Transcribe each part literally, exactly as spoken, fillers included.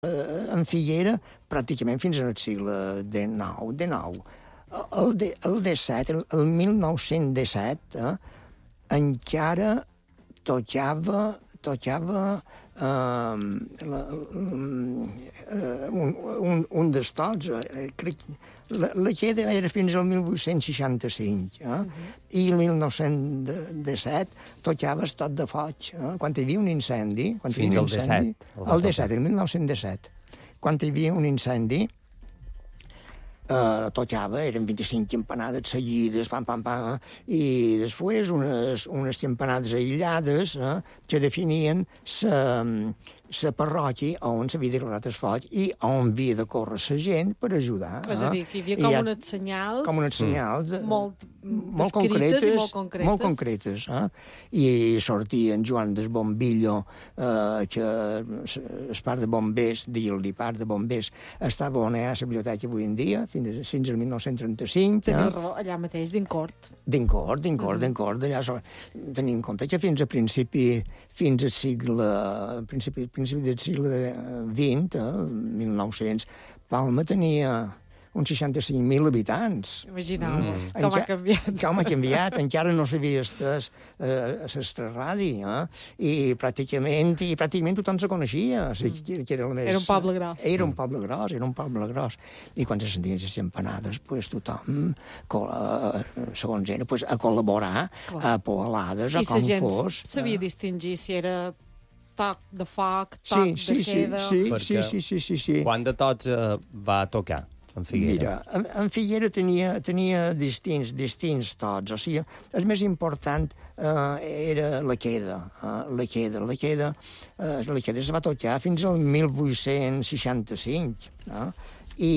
en Figuera pràcticament fins al segle dinou. dinou. El, de, el disset, el, el mil nou-cents disset, eh, encara tocava, tocava eh, la, eh, un, un, un dels tots. Eh, crec, la, la queda era fins al mil vuit-cents seixanta-cinc, eh? Uh-huh. I el mil nou-cents disset tocava el tot de foig. Eh? Quan hi havia un incendi... Quan fins al disset. El disset, el mil nou-cents disset. Quan hi havia un incendi, Uh, tocava, eren vint-i-cinc campanades seguides, pam, pam, pam, i després unes, unes campanades aïllades eh, que definien la parròquia on s'havia declarat el foc i on havia de córrer la gent per ajudar. És a dir, que hi havia com unes senyals... Com unes senyals... Mm. Molt, molt concretes, i molt concretes. Molt concretes eh? I sortia en Joan des Bombillo, eh, que el part de bombers, dir-li part de bombers, estava on hi ha la biblioteca avui en dia, fins, fins al mil nou-cents trenta-cinc. Tenia eh? raó, allà mateix, d'Incort. D'Incort, d'Incort, mm. d'Incort, d'allà... Tenint en compte que fins a principi, fins al segle... principi, principi del segle vint, eh, mil nou-cents, Palma tenia uns seixanta-cinc mil habitants. Imagineu, mm. com Enca... ha canviat. Com ha canviat, encara no s'havia estès eh, a l'estraradi, eh? I pràcticament, i pràcticament tothom se coneixia. O sigui, que, que era, més... era un poble gros. Era un poble gros, era un poble gros. I quan se sentien les empanades, pues, tothom, eh, segons era, pues, a col·laborar, clar, a poalades, a com fos. I la gent sabia distingir si era toc de foc, toc sí, de sí, queda... Sí, sí, sí, sí, sí, sí. Quant de tots eh, va tocar? En Figuera. Mira, en, en Figuera tenia, tenia distints, distints tots. O sigui, el més important eh, era la queda. Eh, la queda, la queda, eh, la queda es va tocar fins al mil vuit-cents seixanta-cinc. Eh? I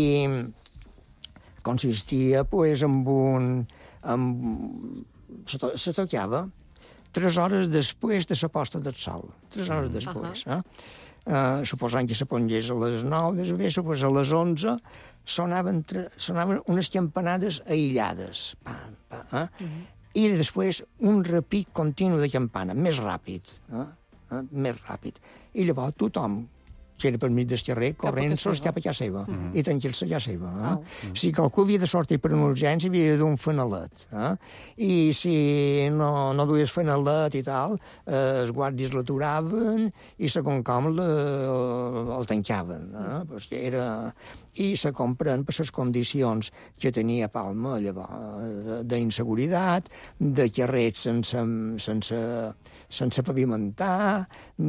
consistia, pues, en un... En, se, to, se tocava tres hores després de la posta del sol. Tres hores mm. després. Uh -huh. eh? Uh, suposant que se pongés a les nou de la vespre, pues a les onze sonaven, sonaven unes campanades aïllades. Pam, pam, eh? Uh -huh. I després un repic continu de campana, més ràpid. Eh? Eh? Més ràpid. I llavors tothom que era per mig del carrer, corrent-se cap a casa seva, mm -hmm. i tancar-se a casa seva. Eh? Oh. Si qualcú havia de sortir per una urgència, havia de dur un fanalet. Eh? I si no, no duies fanalet i tal, eh, els guàrdies l'aturaven i se com el, el tancaven. Eh? Pues que era... I se comprèn per les condicions que tenia Palma, llavors, d'inseguretat, de carrers sense, sense, sense pavimentar,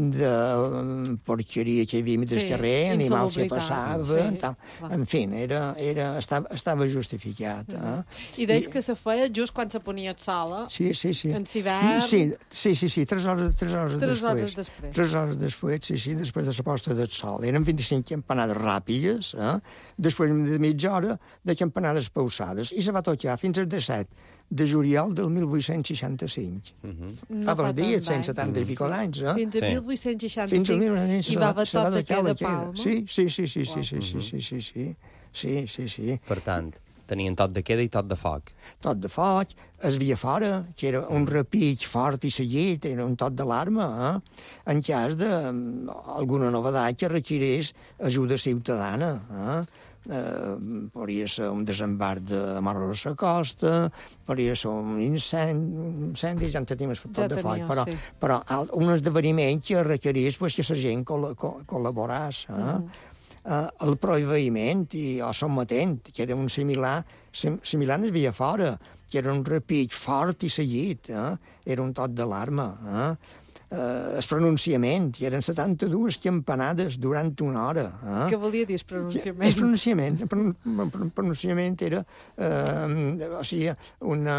de porqueria que hi havia mig del sí, carrer, animals que passaven, sí, tal. En fi, era, era, estava, estava justificat. Eh? Mm. I deies I, que se feia just quan se ponia el sol, eh? Sí, sí, sí. En hivern... Sí, sí, sí, sí, tres hores, tres hores tres després. Hores després. Tres hores després, sí, sí, després de la posta del sol. Eren vint-i-cinc campanades ràpides, eh? Després de mitja hora de campanades pausades, i se va tocar fins al disset de juliol del mil vuit-cents seixanta-cinc. Uh -huh. Fa no dos dies, cent setanta i pico d'anys, eh? Fins al sí. mil vuit-cents seixanta-cinc. Fins al mil vuit-cents seixanta-cinc. I va haver tot de queda Palma. Sí, sí, sí, sí, sí, sí, sí, sí, sí, sí, sí, sí, sí. Per tant, tenien tot de queda i tot de foc. Tot de foc, es via fora, que era un repic fort i seguit, era un tot d'alarma, eh? En cas d'alguna novedat que requereix ajuda ciutadana, eh? Uh, podria ser un desembarc de Morros a la costa, podria ser un incendi, un incendi ja en tenim el factor ja de foc, però, sí. però un esdeveniment que requereix pues, que la gent col col col·laboràs. Eh? Mm. Uh, el proveïment i o sotmetent, que era un similar, sim, similar es via fora, que era un repic fort i seguit, eh? Era un tot d'alarma. Eh? Uh, el pronunciament, que eren setanta-dues campanades durant una hora. Eh? Què volia dir el pronunciament? El pronunciament, el pron pronunciament era uh, o sigui, una,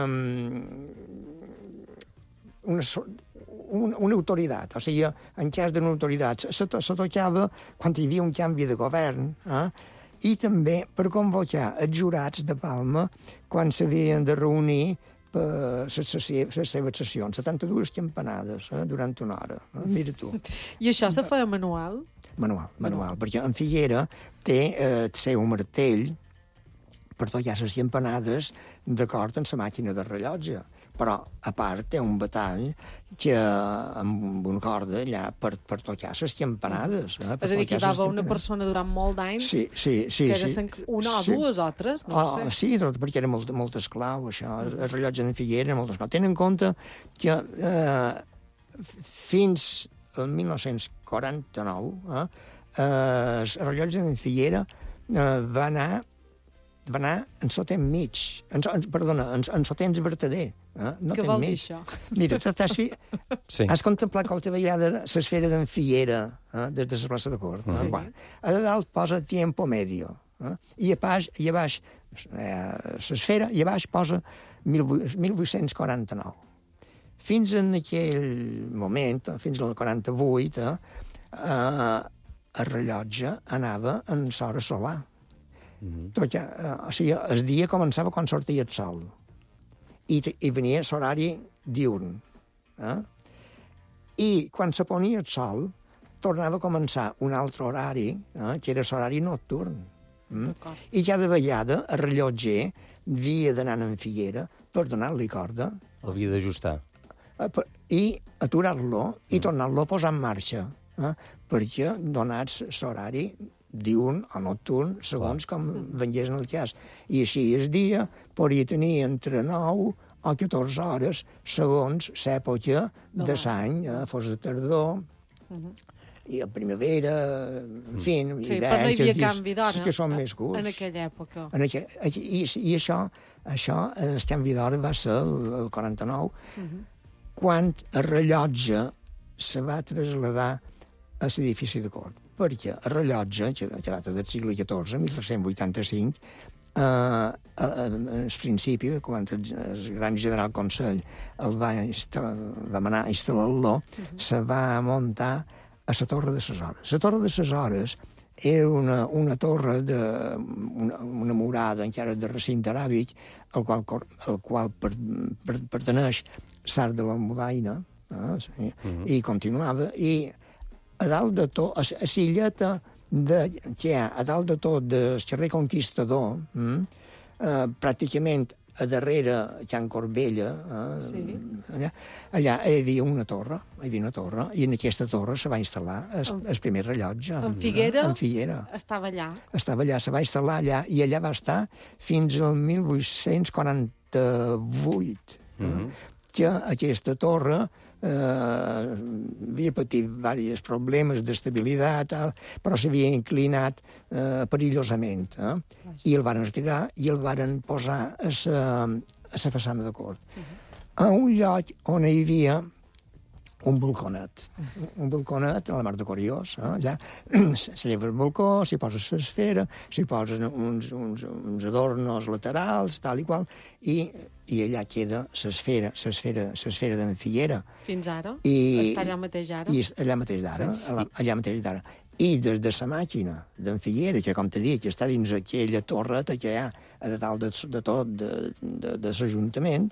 una, una, una autoritat. O sigui, en cas d'una autoritat, se, se tocava quan hi havia un canvi de govern, eh? I també per convocar els jurats de Palma quan s'havien de reunir les seves sessions, setanta-dues campanades eh, durant una hora. Eh? Mira tu. I això se feia manual? Manual, manual, perquè en Figuera té eh, el seu martell per tocar les campanades d'acord amb la màquina de rellotge. però, a part, té un batall que amb una corda allà per, per tocar les campanades. Eh? És a dir, que hi va haver una persona durant molt d'anys sí, sí, sí, que era sí. una o sí. dues o tres, no oh, sé. Sí, tot, perquè era molt, molt esclau, això. El, el rellotge de Figuera, molt esclau. Tenen en compte que eh, fins al mil nou-cents quaranta-nou eh, eh, el rellotge de Figuera eh, va anar va anar en sotent mig, en, en, perdona, en, en sotens vertader. Eh? No Què ten vol dir mig. això? Mira, t'has fi... Sí. has contemplat qualque vegada l'esfera d'en Figuera eh? des de la plaça de Cort. Sí. Eh? Bueno, a dalt posa tiempo medio. Eh? I a baix, i a baix eh, l'esfera, i a baix posa mil vuit-cents quaranta-nou. Fins en aquell moment, fins al quaranta-vuit, eh, eh, el rellotge anava en l'hora solar. Mm-hmm. Tot ja, eh, o sigui, el dia començava quan sortia el sol i, i venia l'horari diurn. Eh? I quan se ponia el sol tornava a començar un altre horari, eh, que era l'horari nocturn. Mm? I cada vegada el rellotger havia d'anar en Figuera per donar-li corda. L'havia d'ajustar. I aturar-lo i tornar-lo a posar en marxa, eh? perquè donats l'horari diurn o nocturn, segons Clar. com vengués en el cas. I així el dia podria tenir entre nou o catorze hores, segons l'època no, de l'any, eh? fos de tardor, uh -huh. i a primavera, en fi, sí, hivern, però no hi havia canvi d'hora sí que són més curts. en aquella època. En aquell, i, I això, això, el canvi d'hora va ser el, el quaranta-nou, uh -huh. quan el rellotge se va traslladar a l'edifici de Cort. Perquè el rellotge, que, que data del segle catorze, mil tres-cents vuitanta-cinc, eh, en principi, quan el, el gran general Consell el va, va manar a instal·lar-lo, uh -huh. se va muntar a la Torre de ses Hores. La Torre de ses Hores era una, una torre, de, una, una murada encara de recinte aràbic, al qual, al qual per, per, perteneix l'art de la Mudaina, eh, sí, uh -huh. i continuava, i a dalt de tot, a la silleta de, que hi ha a dalt de tot del carrer Conquistador, mm, eh, pràcticament a darrere Can Corbella, eh, sí. allà, allà hi havia una torre, hi havia una torre, i en aquesta torre se va instal·lar el, el primer rellotge. En Figuera? Eh, en Figuera. Estava allà. Estava allà, se va instal·lar allà, i allà va estar fins al mil vuit-cents quaranta-vuit, mm -hmm. que aquesta torre eh, havia patit diversos problemes d'estabilitat, però s'havia inclinat eh, perillosament. Eh? I el varen retirar i el varen posar a la façana de Cort. Uh -huh. A un lloc on hi havia un balconet. Un balconet a la mar de Coriós. Eh? Allà se lleva el balcó, s'hi posa l'esfera, s'hi posen uns, uns, uns adornos laterals, tal i qual, i i allà queda l'esfera, l'esfera, l'esfera d'en Figuera. Fins ara? I, està allà mateix ara? I allà mateix d'ara, sí. allà, allà mateix d'ara. I des de la màquina d'en Figuera, que com t'he dit, que està dins aquella torreta que hi ha a dalt de, de tot de, de, de l'Ajuntament,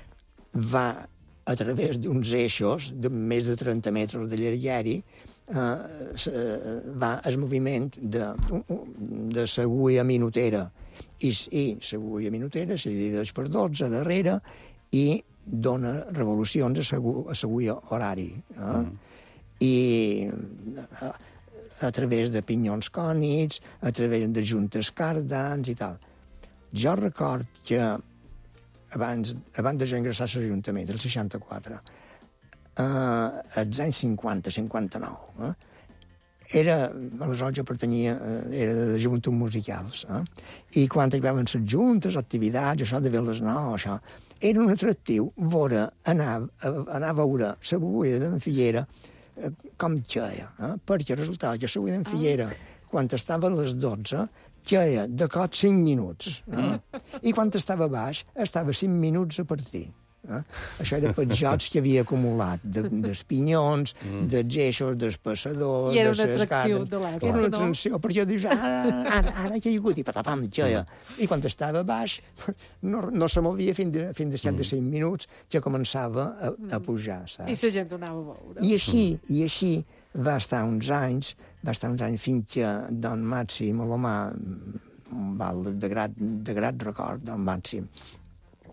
va a través d'uns eixos de més de trenta metres de llargària, eh, va el moviment de, de l'agulla minutera i, i l'agulla minutera se divideix per dotze darrere i dona revolucions a l'agulla horari. Eh? Mm. I a, a través de pinyons cònics, a través de juntes cardans i tal. Jo record que abans, abans de jo ingressar a l'Ajuntament, el seixanta-quatre, eh, als anys cinquanta, cinquanta-nou, eh, era, aleshores jo pertanyia, era de juntes musicals, eh? I quan hi veuen les juntes, activitats, això de veure les nou, això, era un atractiu veure, anar, anar a veure la bulla d'en Figuera eh, com queia, eh? Perquè resultava que la bulla d'en Figuera, quan estava a les dotze, queia de cop cinc minuts. Eh? I quan estava baix, estava cinc minuts a partir. Eh? Això era pels jocs que havia acumulat de, dels pinyons, mm. dels eixos, dels passadors, I era de un atractiu de l'època, era una no? atracció, perquè dius, ah, ara, ara que hi ha hagut, i patapam, queia. I quan estava baix, no, no se movia fins de, fins de setanta-cinc mm. minuts, que començava a, a pujar, saps? I la gent ho anava a veure. I així, mm. i així va estar uns anys, va estar uns anys fins que don Màxim Alomà, un val de grat, de grat record, don Màxim,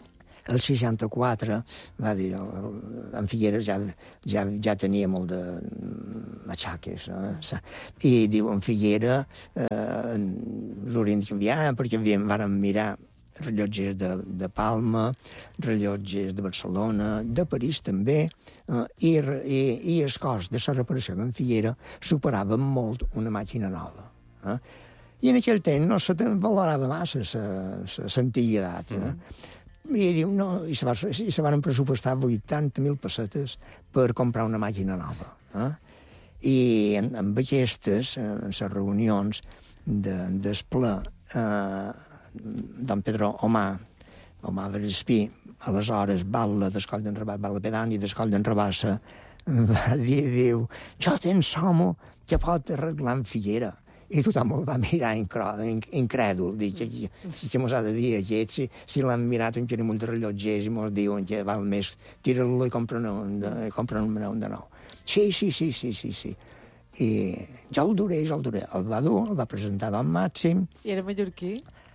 el seixanta-quatre, va dir, en Figueres ja, ja, ja tenia molt de matxaques, eh? I diu, en Figuera eh, l'haurien de canviar perquè havíem, vàrem mirar rellotgers de, de Palma, rellotgers de Barcelona, de París també, eh, i, i, i el cost de la reparació d'en Figuera superava molt una màquina nova. Eh? I en aquell temps no se valorava massa l'antiguitat. Eh? Mm. I diu, no, i se, va, i se van pressupostar vuitanta mil pessetes per comprar una màquina nova. Eh? I en, amb aquestes, en les reunions de, del ple, eh, don Pedro Omar, Omar Vallespí, aleshores batlle d'Escoll d'en Rabassa, batlle pedani d'Escoll d'en Rabassa, va dir, diu, jo tens home que pot arreglar en Figuera. I tothom el va mirar incrèdul. Dic, què mos ha de dir aquest? Si, si l'han mirat un xerimull de rellotgers i mos diuen que val més, tira-lo i compra un de nou. Sí, sí, sí, sí, sí, sí. I jo el duré, jo el duré. El va dur, el va presentar don Màxim. I era mallorquí?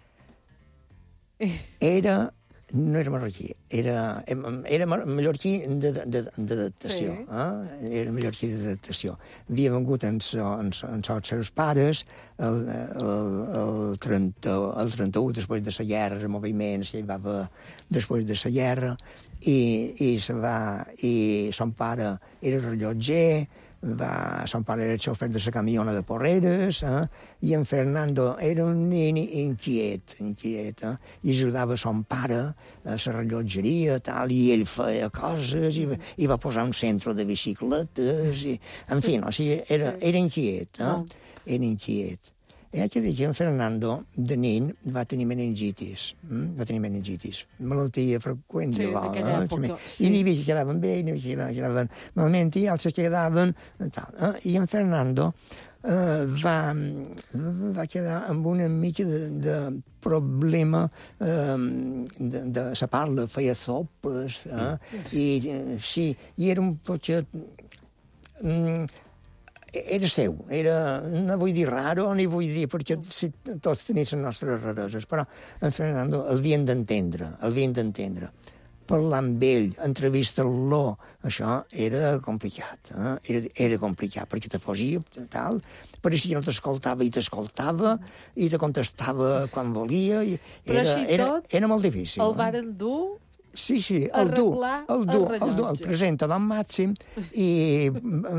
Era... No era marroquí, era, era mallorquí d'adaptació. Sí. Eh? Era mallorquí d'adaptació. Havia vengut amb els seus pares el, el, el, trenta, el trenta-u, després de la guerra, els moviments que hi va haver després de la guerra, i, i, se va, i son pare era rellotger, va, son pare era el xofer de la camiona de Porreres, eh? I en Fernando era un nen inquiet, inquiet eh? I ajudava son pare a la rellotgeria, tal, i ell feia coses, i, i va posar un centre de bicicletes, i, en fi, no, o sigui, era, era inquiet, eh? Era inquiet. I haig de dir que en Fernando, de nen, va tenir meningitis. Mm? Va tenir meningitis. Malaltia freqüent. Sí, en aquella època. Sí. I n'hi havia que quedaven bé, n'hi havia que quedaven malament, i altres que quedaven... Tal, eh? I en Fernando eh, va, va quedar amb una mica de, de problema eh, de, de sa parla, feia sopes, eh? I sí, i era un potxet... Mm, era seu, era, no vull dir raro, ni vull dir, perquè si, tots tenim les nostres rareses, però en Fernando el havien d'entendre, el havien d'entendre. Parlar amb ell, entrevistar-lo, això era complicat, eh? era, era complicat, perquè te fosia, tal, pareixia que no t'escoltava i t'escoltava, i te contestava quan volia, i era, era, era molt difícil. El varen dur... Sí, sí, el du, el du, el du, el presenta don Màxim i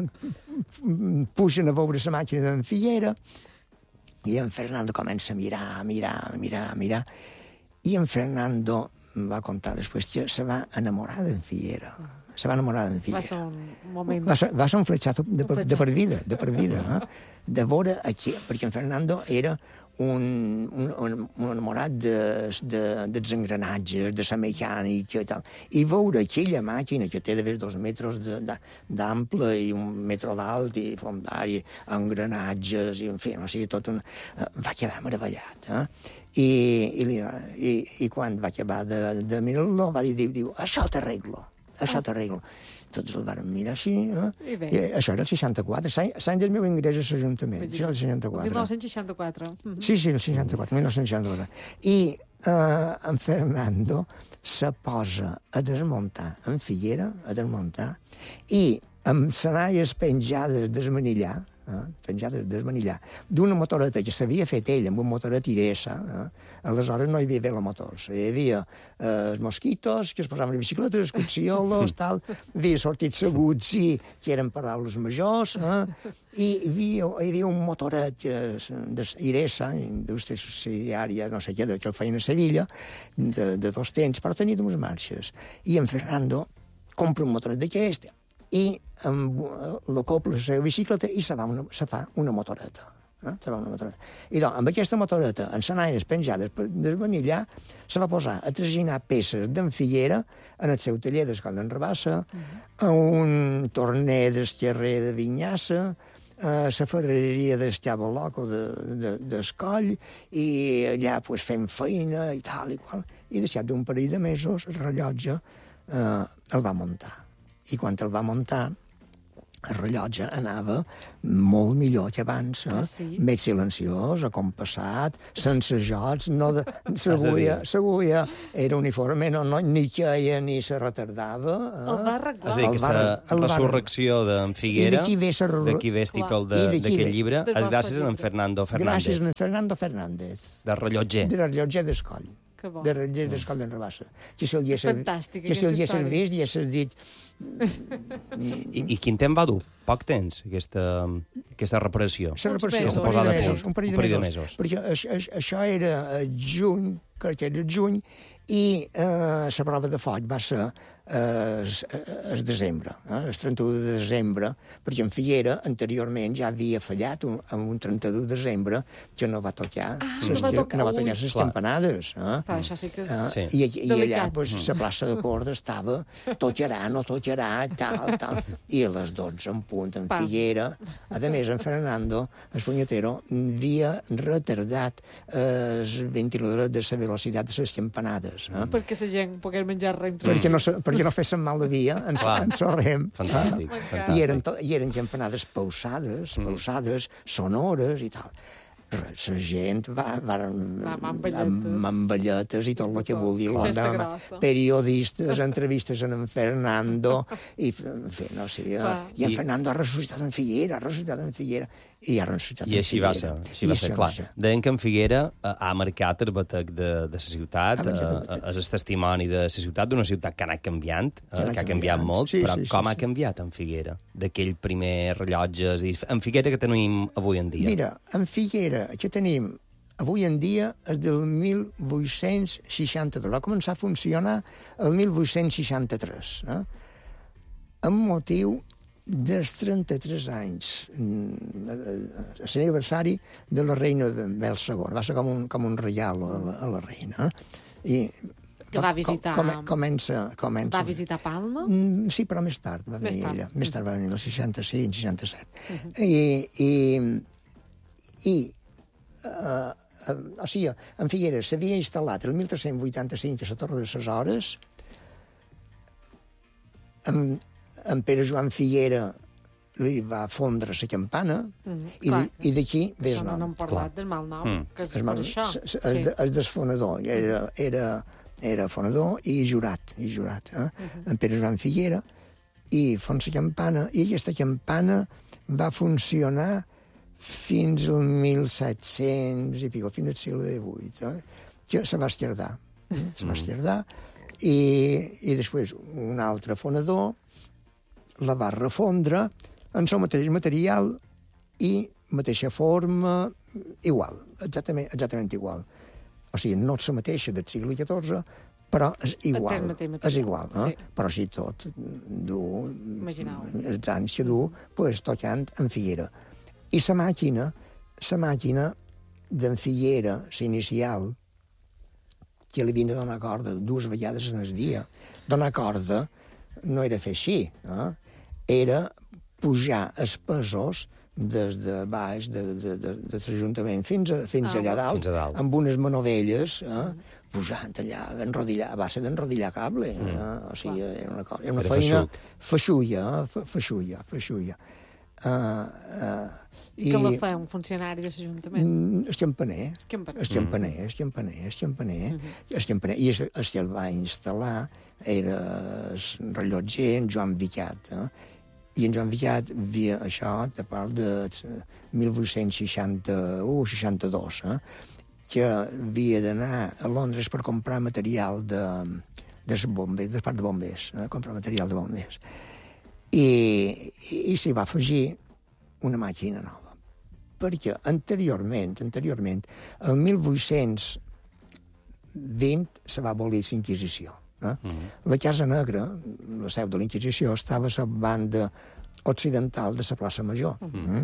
pugen a veure la màquina d'en Figuera i en Fernando comença a mirar, a mirar, a mirar, a mirar, i en Fernando va contar després que se va enamorar d'en Figuera. Se va enamorar d'en Figuera. Va ser un moment... Va ser, va ser un fletxat de, de, de per vida, de per vida, eh? De veure aquí, perquè en Fernando era un, un, un, un enamorat de, de, dels engranatges, de la mecànica i tal. I veure aquella màquina que té d'haver dos metres d'ample i un metre d'alt i fondari, engranatges, i en fi, no sigui, tot un... Va quedar meravellat, eh? I, i, li, i, i quan va acabar de, de mirar-lo, va dir, diu, diu, això t'arreglo, això t'arreglo. Tots el van mirar així, eh? I bé. I això era el seixanta-quatre, l'any del meu ingrés a l'Ajuntament, això era el seixanta-quatre. mil nou-cents seixanta-quatre. Sí, sí, el seixanta-quatre, mil nou-cents seixanta-quatre. I eh, en Fernando se posa a desmuntar en Figuera, a desmuntar, i amb senalles penjades desmanillar, eh, penjades desmanillar, d'una motoreta que s'havia fet ell amb un motoret Iresa, eh, aleshores no hi havia bé motors, hi havia eh, els mosquitos que es posaven a bicicletes, els cuciolos, tal, havia sortit seguts i que eren paraules majors, eh, i hi havia, hi havia un motoret d'Iresa, indústria subsidiària, no sé què, que el feien a Sevilla, de, de dos temps, però tenia dues marxes. I en Fernando compra un motoret d'aquest i amb la copla la seva bicicleta i se, va una, se fa una motoreta. Eh? Se va una motoreta. I doncs, amb aquesta motoreta, en senalles penjades per desmanillar, se va posar a traginar peces d'en Figuera en el seu taller d'Escoll d'en Rabassa, uh -huh. a un torner d'Esquerrer de Vinyassa, a la ferreria d'Estiavo Loco d'Escoll, de, de, i allà pues, fent feina i tal i qual. I deixat d'un parell de mesos, el rellotge eh, el va muntar. I quan el va muntar, el rellotge anava molt millor que abans, eh? Ah, sí? Més silenciós, acompassat, sense jocs, no de, dir- s'aguia, s'aguia, era uniforme, no, no, ni queia ni se retardava. Eh? El va arreglar. És a dir, que El va- la el va- resurrecció d'en Figuera, I d'aquí ve sa- d'aquí ve el títol de- I d'aquí d'aquest ve- llibre, del és vostre gràcies a en llibre. Fernando Fernández, Gràcies a Fernando Fernández, de rellotger. de rellotger d'Escoll. Que bo. De rellotger d'Escoll d'en Rabassa. Que si el dia Fantàstic, que si el aquesta dia història. servís, ja s'ha dit... I, I quin temps va dur? Poc temps, aquesta, aquesta reparació. La reparació, mesos. un parell de Posada a mesos, punt. un parell Un parell de de mesos. mesos. Perquè això, això, això era a juny, crec que era juny, i eh, la prova de foc va ser eh, es, es desembre, eh, el trenta-u de desembre, perquè en Figuera anteriorment ja havia fallat un, amb un trenta-u de desembre que no va tocar Ah, ses, no va tocar, no va ui. tocar les Clar. campanades. Eh? Clar, això sí que és... Uh, Sí. I, i allà Delicat. pues, la plaça de Corda estava tocarà, no tocarà, tal, tal. I a les dotze en punt, en Pam. Figuera, a més, en Fernando, el punyetero, havia retardat eh, el ventilador de la velocitat de les campanades. Eh? Perquè la gent pogués menjar rem. Perquè no, se- perquè no fessin mal de via en, Clar. en sorrem. Fantàstic, M'encanta. I fantàstic. eren, to, I eren campanades pausades, pausades, sonores i tal. Però la gent va, va, Va, amb amballetes. amb amballetes i tot el que Tot. volia. Festa L'endemà, grossa. periodistes, entrevistes en en Fernando, i, en fi, no sé, eh, Clar. i en I- Fernando ha ressuscitat en Figuera, ha ressuscitat en Figuera, i ha ressuscitat I en així va Figuera. ser, així I va ser, clar. ser. Deien que en Figuera eh, ha marcat el batec de, de la ciutat, Ha marcat el eh, batec. és el testimoni de la ciutat, d'una ciutat que ha anat canviant, eh, Que ha anat que ha canviat canviant. molt, Sí, però sí, sí, com ha sí. canviat en Figuera? D'aquell primer rellotges, i en Figuera que tenim avui en dia. Mira, en Figuera, que tenim avui en dia, és del mil vuit-cents seixanta-dos. Va començar a funcionar el mil vuit-cents seixanta-tres, eh? amb motiu dels trenta-tres anys, mm, l'aniversari de la reina Bel segona. Va ser com un, com un reial a la, a la reina. Eh? I Que va visitar- Com, com, comença, comença... Va visitar Palma? Mm, sí, però més tard va Més venir tard. ella. Més tard va venir el seixanta-cinc, seixanta-set. I, i, i uh, uh, o sigui, en Figueres s'havia instal·lat el mil tres-cents vuitanta-cinc a la Torre de les Hores. En, en Pere Joan Figuera li va fondre la campana Mhm, i, clar. de, i d'aquí ve el Això no nom. n'hem parlat del mal nom, Mm. que és El, per mal- això. s- s- Sí. el, de- el desfonador era, era, era fonador i jurat, i jurat eh? en Pere Joan Figuera, i fon la campana, i aquesta campana va funcionar fins al mil set-cents i pico, fins al segle divuit, eh? que se va esquerdar. Eh? Se va esquerdar, i, i després un altre fonador la va refondre en el mateix material i mateixa forma, igual, exactament, exactament igual. O sigui, no és la mateixa del segle catorze, però és igual. El mateix material, És igual, eh? sí. Però sí, tot du... Imagineu. Els anys que du, pues, tocant en Figuera. I la màquina, la màquina d'en Figuera, l'inicial, que li havien de donar corda dues vegades en el dia. Donar corda no era fer així, eh? Era pujar els pesos des de baix de, de, de, de l'Ajuntament fins, a, fins Ah, allà dalt, fins a dalt. amb unes manovelles, eh? pujant allà, enrodillar, va ser d'enrodillar cable. Eh? O sigui, era una, cosa, era una Era feina feixuc. feixulla, eh? Fe- feixulla, feixulla. Uh, uh, I... Que la feia un funcionari de l'Ajuntament. Mm, el campaner. El campaner. El campaner, el campaner, el campaner. El campaner. I el, el que el va instal·lar era el rellotger, en Joan Vicat. Eh? I en Joan Vicat havia això, de part de mil vuit-cents seixanta-u seixanta-dos, eh? que havia d'anar a Londres per comprar material de, de bombers, de part de bombers, eh? comprar material de bombers. I, i, i s'hi va afegir una màquina nova. Perquè anteriorment, anteriorment, el mil vuit-cents vint se va abolir l'Inquisició. Eh? Mm-hmm. La Casa Negra, la seu de l'Inquisició, estava a la banda occidental de la plaça Major. Mm-hmm.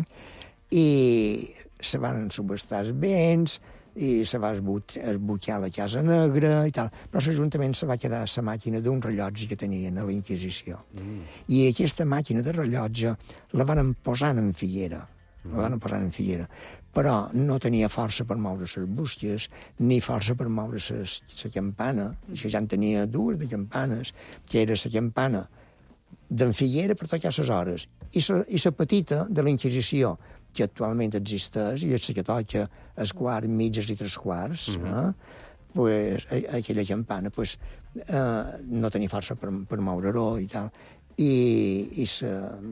I se van subestar els béns, i se va esbuc- esbuquear la Casa Negra i tal, però l'Ajuntament se va quedar la màquina d'un rellotge que tenien a la Inquisició. Mm. I aquesta màquina de rellotge la van posar en Figuera, la van posar en Figuera, però no tenia força per moure les bústies, ni força per moure la campana, que ja en tenia dues de campanes, que era la campana d'en Figuera per tocar les hores. I la i la petita de la Inquisició, que actualment existeix, i és la que toca els quarts, mitges i tres quarts, mm -hmm. eh? Pues, a, aquella campana pues, eh, no tenia força per, per moure-ho i tal. I, i, se,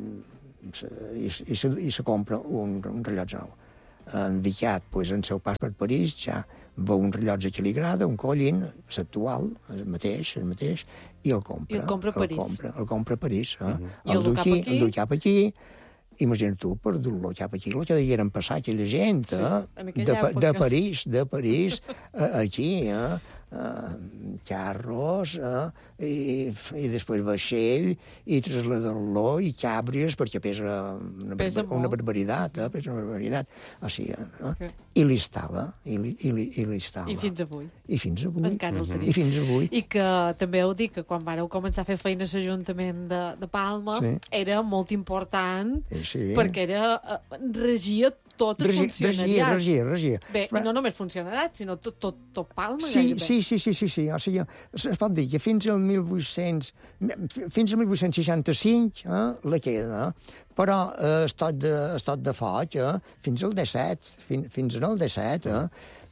se, i, i, se, i se compra un, un rellotge nou. En Vicat, pues, en seu pas per París, ja veu un rellotge que li agrada, un collin, l'actual, el mateix, el mateix, i el compra. I el compra a París. El compra, el compra a París. Eh? Mm-hmm. El, el du aquí, cap aquí? El du cap aquí. Imagina't tu, per dur-lo cap aquí, el que degueren passar aquella gent, Sí, eh? en de, aquella pa- de època. París, de París, eh, aquí, eh? Uh, carros, eh? I, i després vaixell, i trasladar-lo, i càbries, perquè pesa una, Pesa barba- una molt. barbaritat, eh? Pesa una barbaritat. O sigui, eh? Okay. I l'instal·la, i li- i li- i l'instal·la. I fins avui. I fins avui. Encara el tenim. I fins avui. I que també heu dit que quan vareu començar a fer feina a l'Ajuntament de, de Palma Sí. era molt important Eh, sí. perquè era, eh, regia tot el Regia, funcionariat. regia, regia, regia. Bé, i no només funcionariat, sinó tot, tot, tot Palma Sí, gairebé. sí, sí, sí, sí, sí. O sigui, es pot dir que fins al mil vuit-cents, fins al mil vuit-cents seixanta-cinc eh, la queda, però eh, estat de, estat de foc eh, fins al disset, fin, fins al disset, eh,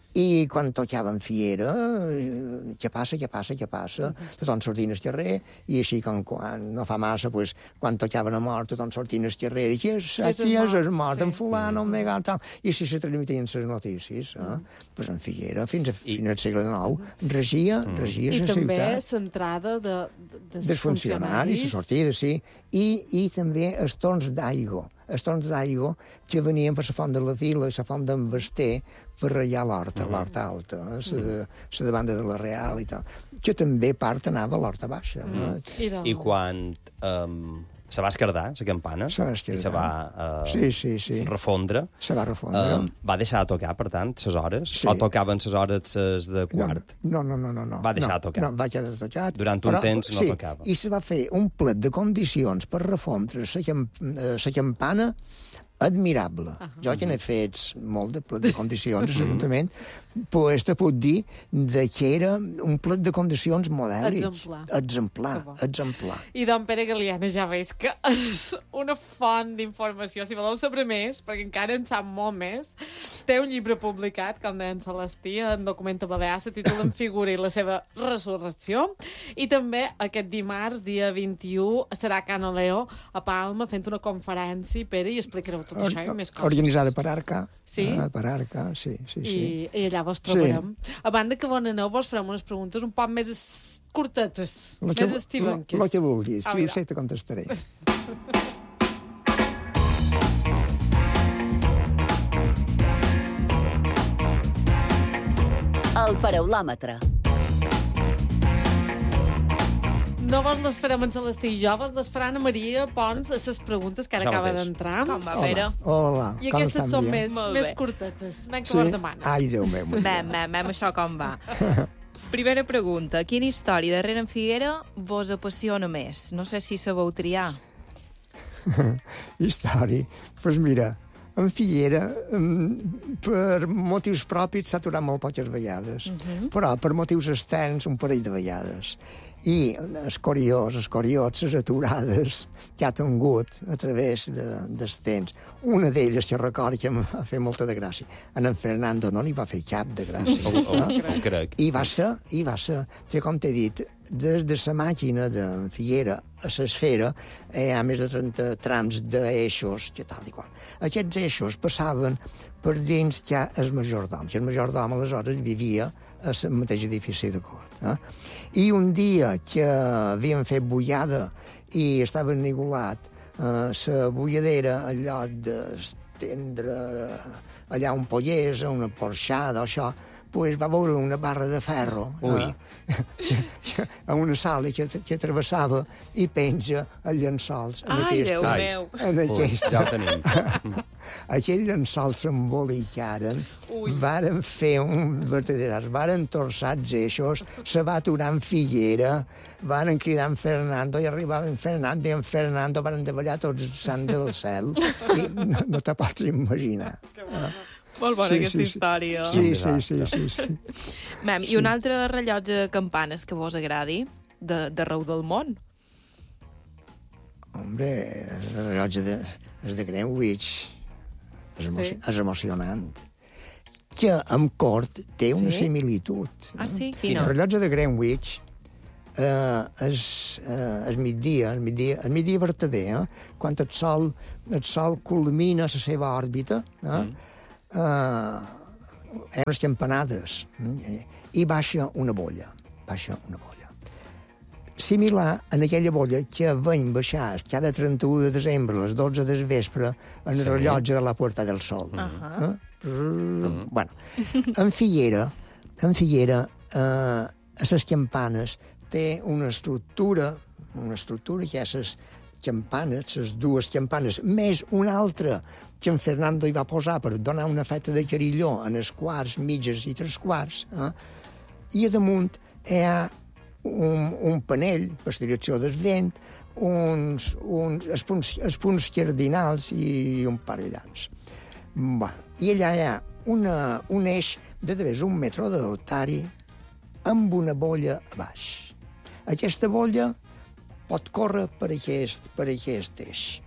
i quan tocaven Fiera, eh, què passa, què passa, què passa, tothom sortint al carrer, i així com quan no fa massa, pues, quan tocaven a mort, tothom sortint al carrer, i aquí és, aquí és el mort, sí. en fulano, en megal, tal, i així se transmitien les notícies, eh? Pues en Figuera, fins, a, fins al segle nou, regia, regia I la també ciutat. centrada de, de, de Dels funcionaris, la sortida, sí, i, i també els torns d'aigua, els torns d'aigua que venien per la font de la Vila i la font d'en Basté per ratllar l'horta, l'horta alta, eh? la, la de banda de la Real i tal, que també part anava a l'horta baixa. Mm. I, de... I quan um, se va esquerdar, la campana, Se va i esquerdar. se va uh, Sí, sí, sí. refondre, Se va refondre. um, va deixar de tocar, per tant, les hores? Sí. O tocaven les hores ses de quart? No, no, no, no. no. Va deixar no, de tocar. No, va quedar tocat. Durant un temps no sí, tocava. I se va fer un plet de condicions per refondre la camp eh, campana admirable. Uh -huh. Jo que n'he fet molt de plet de condicions a l'Ajuntament, pues te puc dir de que era un plet de condicions modèlic. Exemplar. Exemplar, Que bo. exemplar. I d'en Pere Galiana ja veus que és una font d'informació. Si voleu saber més, perquè encara en sap molt més, té un llibre publicat, com deia en Celestí, en Documenta Balear, se titula En figura i la seva resurrecció. I també aquest dimarts, dia vint-i-u, serà a Can Leo, a Palma, fent una conferència, Pere, i explicareu tot això i més coses. Organitzada per Arca. Sí? Eh, per Arca, sí, sí, sí. I, i allà vos trobarem. Sí. A banda que bon aneu, vos farem unes preguntes un poc més curtetes, Lo que, més estivenques. lo que vulguis, A si ho veure. sé te contestaré. El paraulòmetre. No vos les farem en Celestí i jo, vos les faran a Maria Pons a les preguntes que ara Això acaba mateix. d'entrar. Com va, Hola, Pere? hola. I com aquestes estan, són bien? més, Molt més bé. curtetes. Vinga, Sí? que vos demana. Ai, Déu meu. molt bé. Mem, mem, mem, això com va. Primera pregunta. Quina història darrere en Figuera vos apassiona més? No sé si sabeu triar. Història. Doncs pues mira, en Figuera, mm, per motius propis s'ha aturat molt poques vegades, uh -huh. però per motius externs un parell de vegades. I els curiós, els curiots, les aturades que ha tingut a través de, dels temps. Una d'elles que recordo que em va fer molta de gràcia. En en Fernando no li va fer cap de gràcia. Ho, ho, ho crec. I va ser, i va ser, que com t'he dit, des de la màquina de Figuera a l'esfera hi ha més de trenta trams d'eixos, que tal i qual. Aquests eixos passaven per dins que el majordom, que el majordom aleshores vivia a el mateix edifici de cort. Eh? I un dia que havien fet bullada i estava enigulat la eh, bulladera en lloc d'estendre allà un pollès, una porxada o això, pues va veure una barra de ferro eh, que, a una sala que, que travessava i penja els llençols en Ai, aquesta, Déu Ai. meu. en Ui, aquesta. ja ho tenim. Aquells llençols s'embolicaren, varen fer un verdader, varen torçar els eixos, se va aturar en Figuera, varen cridar en Fernando i arribava en Fernando i en Fernando varen davallar tots els sants del cel i no, no te pots imaginar. Molt bona Sí, aquesta sí, sí. història. Sí, sí, sí, sí, sí. Mem, i un altre rellotge de campanes que vos agradi de- d'arreu del món? Hombre, el rellotge de, el de Greenwich és, emoci Sí. és emocionant. Que amb cort té una Sí? similitud. Ah, sí? El Quina? rellotge de Greenwich eh, és, eh, és migdia, el migdia, el migdia vertader, eh? Quan el sol, el sol culmina la seva òrbita, eh? Mm. Eh, hi ha unes campanades, eh? I baixa una bolla, baixa una bolla. Similar en aquella bolla que veiem baixar cada trenta-u de desembre a les dotze del vespre en el rellotge de la Puerta del Sol. Uh -huh. eh? Mm. Bueno, en Figuera, en Figuera, eh, a les campanes té una estructura, una estructura que hi ha les campanes, les dues campanes, més una altra que en Fernando hi va posar per donar un efecte de carilló en els quarts, mitges i tres quarts, eh? I a damunt hi ha un, un panell per la direcció del vent, uns, uns els, punts, els punts cardinals i un par de llans. Bueno, i allà hi ha una, un eix de través un metre d'altari amb una bolla a baix. Aquesta bolla pot córrer per aquest, per aquest eix.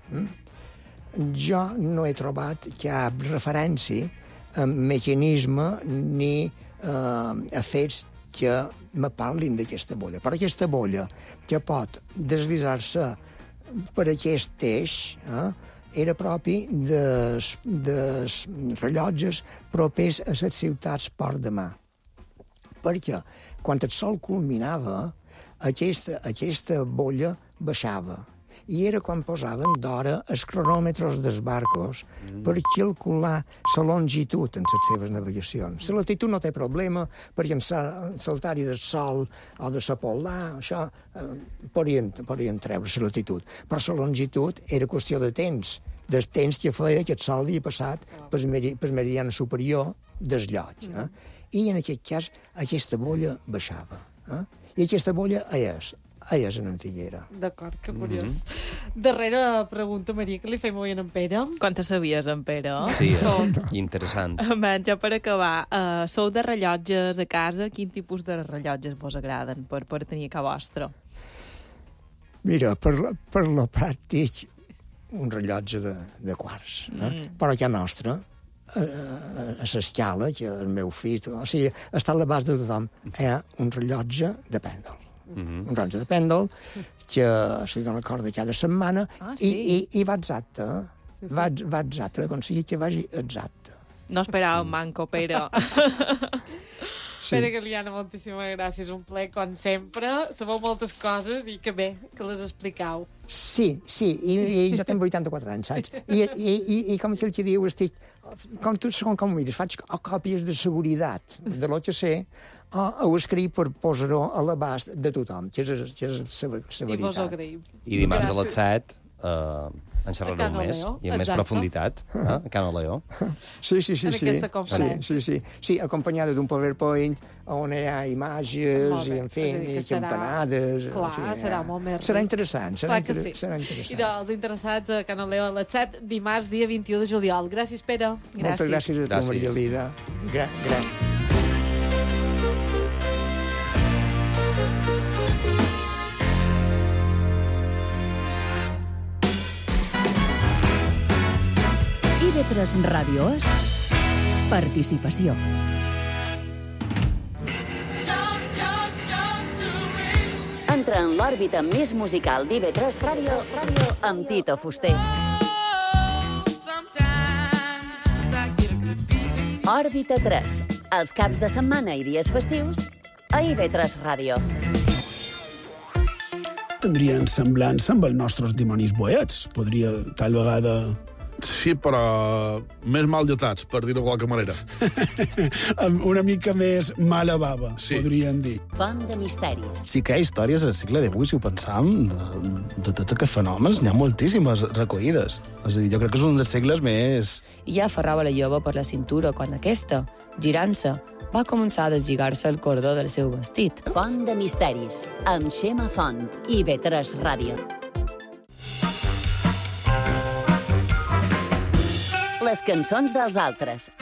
Mm? Jo no he trobat cap referència a mecanisme ni eh, a fets que me parlin d'aquesta bolla. Però aquesta bolla que pot deslizar-se per aquest eix eh, era propi de, de rellotges propers a les ciutats Port de Mar. Perquè quan el sol culminava, aquesta, aquesta bolla baixava. I era quan posaven d'hora els cronòmetres dels barcos mm. per calcular la longitud en les seves navegacions. La latitud no té problema, perquè en l'altari del sol o de la polar, això eh, podien, podien treure la latitud. Però la longitud era qüestió de temps, del temps que feia que el sol havia passat pel meri, meridiana superior del lloc. Eh? I en aquest cas aquesta bolla baixava. Eh? I aquesta bolla és és en Figuera. D'acord, que curiós. Mm -hmm. Darrera pregunta, Maria, que li feim avui en Pere. Quantes sabies, en Pere? Sí, eh? Interessant. Ben, ja per acabar, uh, sou de rellotges a casa? Quin tipus de rellotges vos agraden per, per tenir a casa vostra? Mira, per, per lo pràctic, un rellotge de, de quarts. Eh? Mm. Però a casa nostra, a, a l'escala, que el meu fill, o sigui, està a l'abast de tothom, hi ha un rellotge de pèndol. Mm-hmm. Un rellotge de pèndol que se li dona corda cada setmana ah, sí? i, i, i va exacte. Sí, sí. Va, va exacte, l'aconseguit que vagi exacte. No esperava un manco, Pere. Sí. Pere Galiana, moltíssimes gràcies. Un plaer, com sempre. Sabeu moltes coses i que bé que les expliqueu. Sí, sí, i, i jo tinc vuitanta-quatre anys, saps? I, i, i, i com aquell que diu, estic... Com tu, segons com ho mires, faig còpies de seguretat de l'O H C o ho escric per posar-ho a l'abast de tothom, que és, que és la, la veritat. I vos ho agraïm. I dimarts a les set eh, en xerrareu més, i amb més profunditat, eh, a Cano Leó. Sí, sí, sí. En sí. aquesta conferència. Sí, sí, sí. Sí, acompanyada d'un PowerPoint on hi ha imatges i, en fi, i campanades. Clar, en fi, serà molt més ric. Serà interessant, serà, inter sí. serà interessant. I dels interessats a Cano Leó a les set, dimarts, dia vint-i-u de juliol. Gràcies, Pere. Gràcies. Moltes gràcies a tu, gràcies. Maria Lida. Gra gràcies. I V tres Ràdio és participació. Entra en l'òrbita més musical d'I V tres Ràdio amb Tito Fuster. Òrbita tres, els caps de setmana i dies festius a I V tres Ràdio. Tindrien semblança amb els nostres dimonis boets. Podria, tal vegada... Sí, però més mal dotats, per dir-ho de qualque manera. Una mica més mala bava, sí. Podríem dir. Font de misteris. Sí que hi ha històries al segle divuit, si ho pensam, de, de tot aquests fenòmens. N'hi ha moltíssimes recollides. És a dir, jo crec que és un dels segles més... I ja aferrava la jove per la cintura quan aquesta, girant-se, va començar a deslligar-se el cordó del seu vestit. Font de misteris, amb Xema Font, I V tres Ràdio. Les cançons dels altres,